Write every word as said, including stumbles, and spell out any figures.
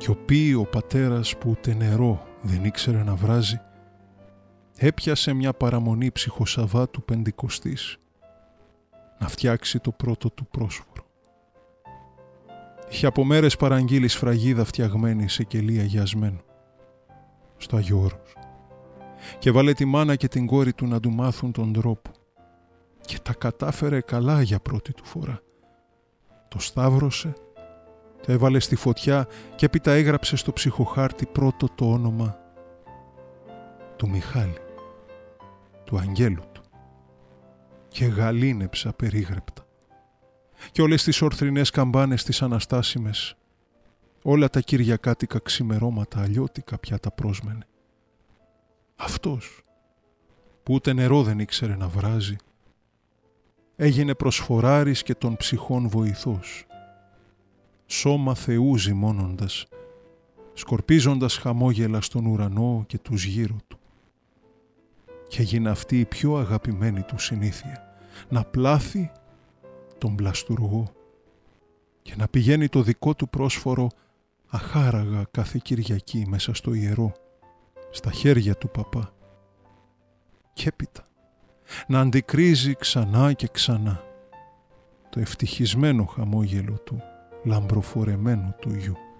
Κι ο πει ο πατέρας που ούτε νερό δεν ήξερε να βράζει, έπιασε μια παραμονή ψυχοσαββάτου Πεντηκοστής να φτιάξει το πρώτο του πρόσφορο. Είχε από μέρες παραγγείλει σφραγίδα φτιαγμένη σε κελί αγιασμένο στο Άγιο Όρος και βάλε τη μάνα και την κόρη του να του μάθουν τον τρόπο και τα κατάφερε καλά για πρώτη του φορά. Το σταύρωσε, το έβαλε στη φωτιά και έπειτα έγραψε στο ψυχοχάρτη πρώτο το όνομα του Μιχάλη, του αγγέλου του, και γαλήνεψε απερίγρεπτα. Και όλες τις ορθρινές καμπάνες τις αναστάσιμες, όλα τα κυριακάτικα ξημερώματα αλλιώτικα πια τα πρόσμενε. Αυτός που ούτε νερό δεν ήξερε να βράζει, έγινε προσφοράρης και των ψυχών βοηθός, σώμα Θεού ζυμώνοντας, σκορπίζοντας χαμόγελα στον ουρανό και τους γύρω του. Και έγινε αυτή η πιο αγαπημένη του συνήθεια, να πλάθει τον πλαστουργό και να πηγαίνει το δικό του πρόσφορο αχάραγα κάθε Κυριακή μέσα στο ιερό, στα χέρια του παπά. Και έπειτα να αντικρίζει ξανά και ξανά το ευτυχισμένο χαμόγελο του λαμπροφορεμένου του γιου.